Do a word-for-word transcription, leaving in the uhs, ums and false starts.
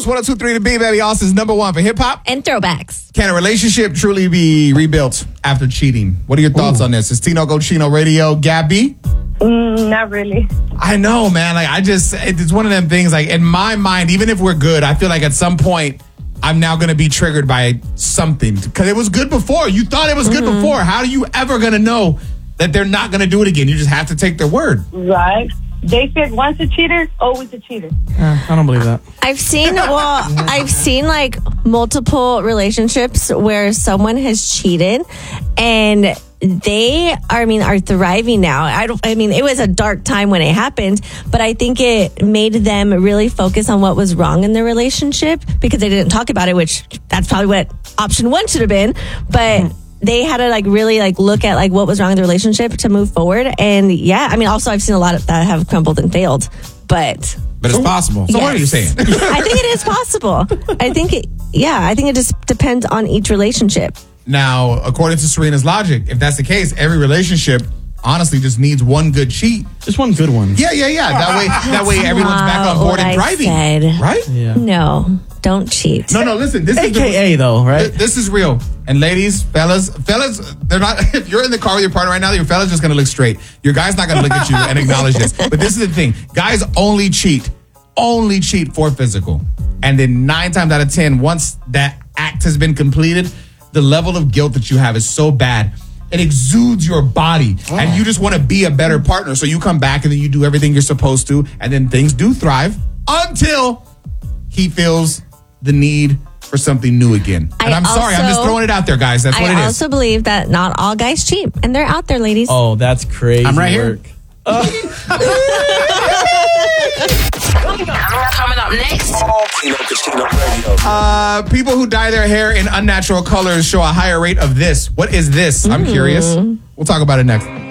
one oh two point three The Beat, baby. Austin's number one for hip-hop. And throwbacks. Can a relationship truly be rebuilt after cheating? What are your thoughts Ooh. on this? It's Tino Go Chino Radio. Gabby? Mm, not really. I know, man. Like, I just, it's one of them things, like, in my mind, even if we're good, I feel like at some point, I'm now going to be triggered by something. Because it was good before. You thought it was good mm-hmm. before. How are you ever going to know that they're not going to do it again? You just have to take their word. Right. They said once a cheater, always a cheater. Uh, I don't believe that. I've seen, well, I've seen like multiple relationships where someone has cheated and they are, I mean, are thriving now. I don't, I mean, it was a dark time when it happened, but I think it made them really focus on what was wrong in their relationship because they didn't talk about it, which that's probably what option one should have been. But mm. they had to like really like look at like what was wrong in the relationship to move forward. And yeah, I mean, also I've seen a lot of that have crumbled and failed, but. But it's possible. So yes. What are you saying? I think it is possible. I think it, yeah, I think it just depends on each relationship. Now, according to Serena's logic, if that's the case, every relationship honestly just needs one good cheat. Just one good one. Yeah, yeah, yeah. That way, that way everyone's back on board and thriving. Said. Right? Yeah. No, don't cheat. No, no, listen. This A K A is the, though, right? This is real. And ladies, fellas, fellas, they're not, if you're in the car with your partner right now, your fella's just going to look straight. Your guy's not going to look at you and acknowledge this. But this is the thing. Guys only cheat, only cheat for physical. And then nine times out of ten, once that act has been completed, the level of guilt that you have is so bad. It exudes your body. Oh. And you just want to be a better partner. So you come back and then you do everything you're supposed to. And then things do thrive until he feels the need for something new again. And I I'm also, sorry, I'm just throwing it out there, guys. That's what I it is. I also believe that not all guys cheat. And they're out there, ladies. Oh, that's crazy. I'm right work. here. Uh. Coming up next. Uh, people who dye their hair in unnatural colors show a higher rate of this. What is this? I'm curious. We'll talk about it next.